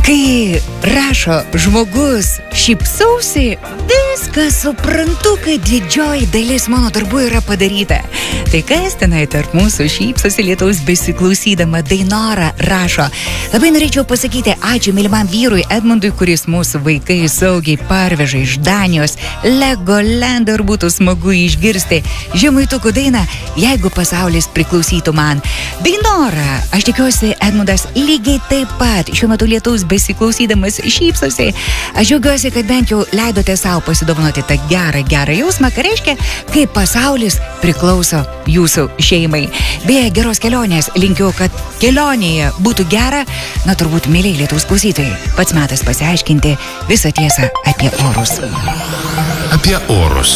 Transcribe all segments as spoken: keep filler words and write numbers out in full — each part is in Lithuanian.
Kai rašo žmogus šypsausi, viską suprantu, kad didžioji dalis mano darbų yra padaryta. Tai kas tenai tarp mūsų šypsosi lietaus besiklausydama? Dainora rašo: labai norėčiau pasakyti ačiū mylimam vyrui Edmundui, kuris mūsų vaikai saugiai parveža iš Danijos Legolandą, ir būtų smagu išgirsti Žemaituko dainą, jeigu pasaulis priklausytų man. Dainora, aš tikiuosi, Edmundas lygiai taip pat šiuo metu lietaus besiklausydamas šypsosi. Aš džiaugiuosi, kad bent jau leidote savo pasidovanoti tą gerą, gerą jausmą, ką reiškia, kai pasaulis priklauso jūsų šeimai. Beje, geros kelionės, linkiu, kad kelionėje būtų gera. Na, turbūt, mėlyje lietaus klausytojai, pats metas pasiaiškinti visą tiesą apie orus. Apie orus.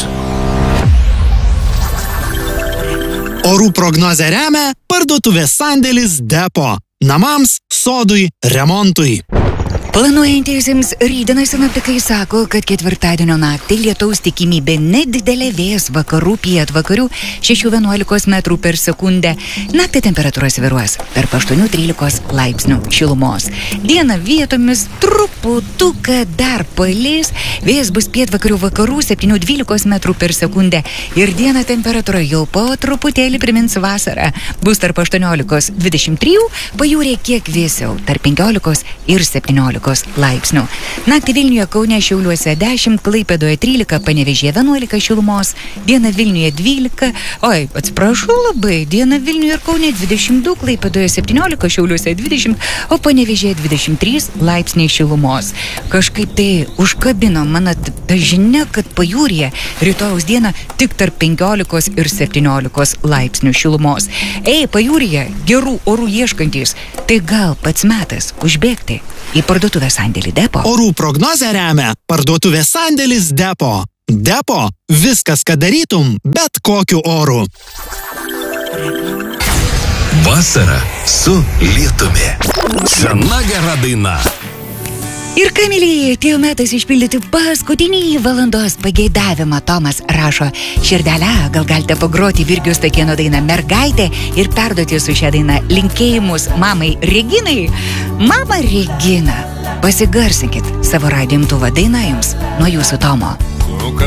Orų prognozę remia parduotuvės sandėlis Depo. Namams, sodui, remontui. Planuojantiesiems rytdieną sinoptikai sako, kad ketvirtadienio naktį lietaus tikimybė nedidelė, vėjas vakarų pietvakarių šešių vienuolikos metrų per sekundę. Naktį temperatūra svyruos tarp aštuonių trylikos laipsnių šilumos. Dieną vietomis truputuką dar palis, vėjas bus pietvakarių vakarų septynių dvylikos metrų per sekundę ir dieną temperatūra jau po truputėlį primins vasarą. Bus tarp aštuoniolikos dvidešimt trijų, pajūrė kiek vėsiau tarp penkiolikos ir septyniolikos laipsnių. Naktį Vilniuje, Kaune, Šiauliuose dešimt, Klaipėdoje trylika, Panevėžyje vienuolika šilumos, dieną Vilniuje dvylika, oi, atsiprašau labai, dieną Vilniuje ir Kaune dvidešimt du, Klaipėdoje septyniolika, Šiauliuose dvidešimt, o Panevėžyje dvidešimt trys laipsniai šilumos. Kažkaip tai užkabino mano ta žinia, kad pajūryje rytojaus dieną tik tarp penkiolikos ir septyniolikos laipsnių šilumos. Ei, pajūryje gerų orų ieškantys, tai gal pats metas užbėgti į parduotuvės sandėlį Depo. Orų prognozę remia parduotuvės sandėlis Depo. Depo – viskas, ką darytum, bet kokiu oru. Vasara su lietumi. Sena gera daina. Ir ką, mylėjai, atėjo metas išpildyti paskutinį valandos pageidavimą. Tomas rašo: širdelę, gal galite pagroti Virgio Stakėno dainą Mergaitė ir perduoti su šią dainą linkėjimus mamai Reginai. Mama Regina, pasigarsinkit savo radijo imtuvą, daina jums nuo jūsų Tomo.